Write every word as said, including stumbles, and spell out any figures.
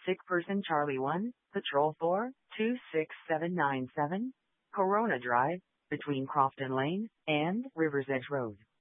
Sick person Charlie one, Patrol four, two six seven nine seven, Corona Drive, between Crofton Lane and Rivers Edge Road.